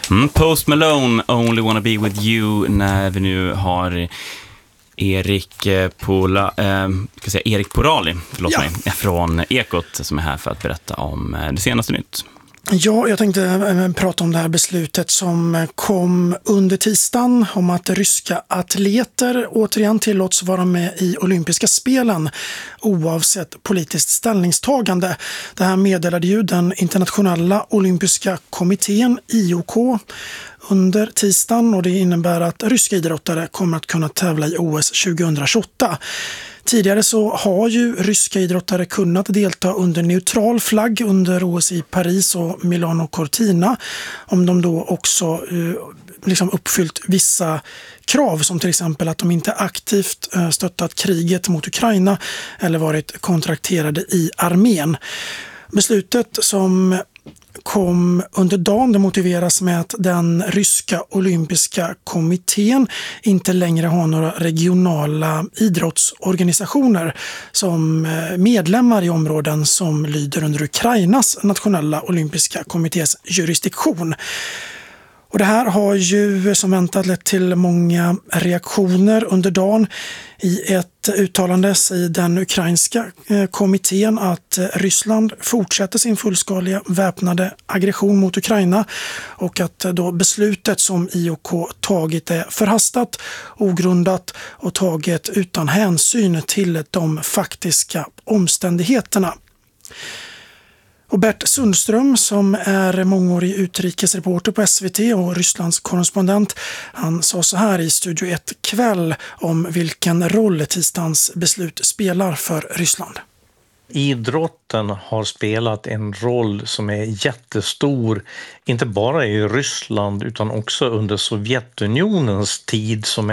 Post Malone, Only Wanna Be With You, när vi nu har Erik Porali från Ekot som är här för att berätta om det senaste nytt. Ja, jag tänkte prata om det här beslutet som kom under tisdagen om att ryska atleter återigen tillåts vara med i olympiska spelen oavsett politiskt ställningstagande. Det här meddelade ju den internationella olympiska kommittén IOK under tisdagen, och det innebär att ryska idrottare kommer att kunna tävla i OS 2028. Tidigare så har ju ryska idrottare kunnat delta under neutral flagg under OS i Paris och Milano Cortina, om de då också uppfyllt vissa krav, som till exempel att de inte aktivt stöttat kriget mot Ukraina eller varit kontrakterade i armén. Beslutet som kom under dagen, det motiveras med att den ryska olympiska kommittén inte längre har några regionala idrottsorganisationer som medlemmar i områden som lyder under Ukrainas nationella olympiska kommittés jurisdiktion. Och det här har ju som väntat lett till många reaktioner under dagen. I ett uttalande säger den ukrainska kommittén att Ryssland fortsätter sin fullskaliga väpnade aggression mot Ukraina, och att då beslutet som IOK tagit är förhastat, ogrundat och taget utan hänsyn till de faktiska omständigheterna. Och Bert Sundström, som är mångårig utrikesreporter på SVT och Rysslands korrespondent, han sa så här i Studio 1 kväll om vilken roll tisdagens beslut spelar för Ryssland. Idrotten har spelat en roll som är jättestor, inte bara i Ryssland utan också under Sovjetunionens tid, som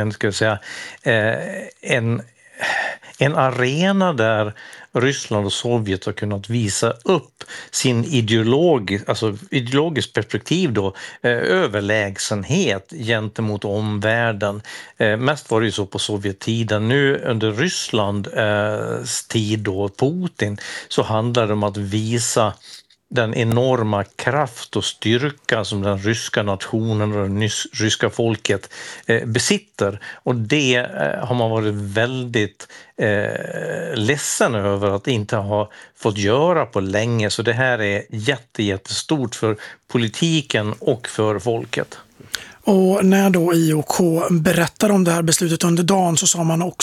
en arena där Ryssland och Sovjet har kunnat visa upp sin ideologiskt perspektiv då, överlägsenhet gentemot omvärlden. Mest var det ju så på Sovjettiden. Nu under Rysslands tid då, Putin, så handlar det om att visa den enorma kraft och styrka som den ryska nationen och det ryska folket besitter. Och det har man varit väldigt ledsen över att inte ha fått göra på länge. Så det här är jättestort för politiken och för folket. Och när då IOK berättar om det här beslutet under dagen så sa man också